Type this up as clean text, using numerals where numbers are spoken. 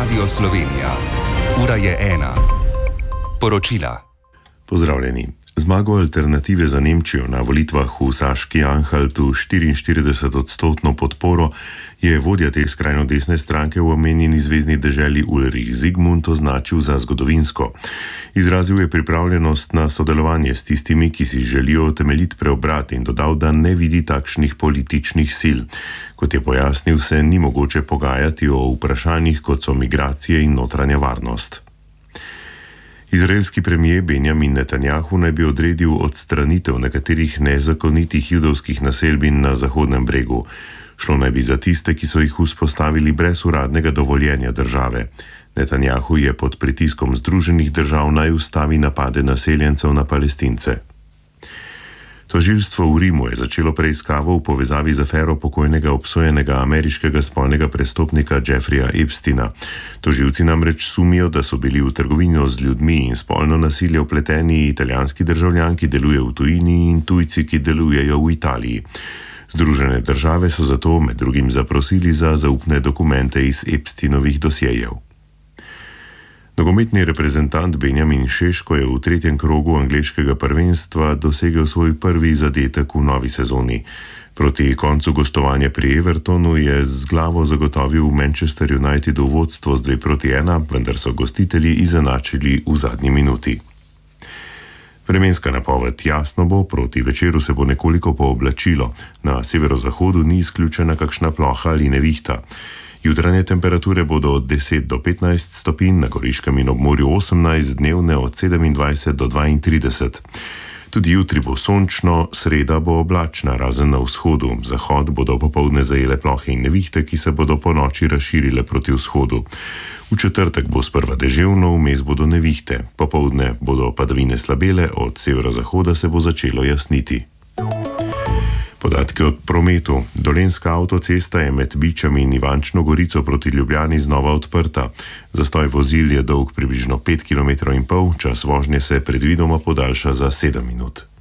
Radio Slovenija. Ura je 1. Poročila. Pozdravljeni. Zmago Alternative za Nemčijo na volitvah v Saški-Anhaltu 44% podporo je vodja te skrajno desne stranke v omenjeni zvezni deželi Ulrich Zygmunt označil za zgodovinsko. Izrazil je pripravljenost na sodelovanje s tistimi, ki si želijo temeljit preobrat, in dodal, da ne vidi takšnih političnih sil. Kot je pojasnil, se ni mogoče pogajati o vprašanjih, kot so migracije in notranja varnost. Izraelski premijer Benjamin Netanjahu naj bi odredil odstranitev nekaterih nezakonitih judovskih naselbin na Zahodnem bregu. Šlo naj bi za tiste, ki so jih vzpostavili brez uradnega dovoljenja države. Netanjahu je pod pritiskom Združenih držav naj ustavi napade naseljencev na Palestince. Tožilstvo v Rimu je začelo preiskavo v povezavi z afero pokojnega obsojenega ameriškega spolnega prestopnika Jeffreya Epsteina. Tožilci namreč sumijo, da so bili v trgovino z ljudmi in spolno nasilje vpleteni italijanski državljan, ki deluje v tujini, in tujci, ki delujejo v Italiji. Združene države so zato med drugim zaprosili za zaupne dokumente iz Epsteinovih dosjejev. Nogometni reprezentant Benjamin Šeško je v tretjem krogu angleškega prvenstva dosegel svoj prvi zadetek v novi sezoni. Proti koncu gostovanja pri Evertonu je z glavo zagotovil Manchester United v vodstvo z 2-1, vendar so gostitelji izenačili v zadnji minuti. Vremenska napoved: jasno bo, proti večeru se bo nekoliko pooblačilo, na severozahodu ni izključena kakšna ploha ali nevihta. Jutranje temperature bodo od 10 do 15 stopinj, na Goriškem in ob morju 18, dnevne od 27 do 32. Tudi jutri bo sončno, sreda bo oblačna, razen na vzhodu. Zahod bodo popoldne zajele plohe in nevihte, ki se bodo po noči razširile proti vzhodu. V četrtek bo sprva deževno, vmes bodo nevihte. Popoldne bodo padavine slabele, od severozahoda se bo začelo jasniti. Podatki o prometu. Dolenjska avtocesta je med Bičem in Ivančno Gorico proti Ljubljani znova odprta. Zastoj vozil je dolg približno 5,5 km, čas vožnje se predvidoma podaljša za 7 minut.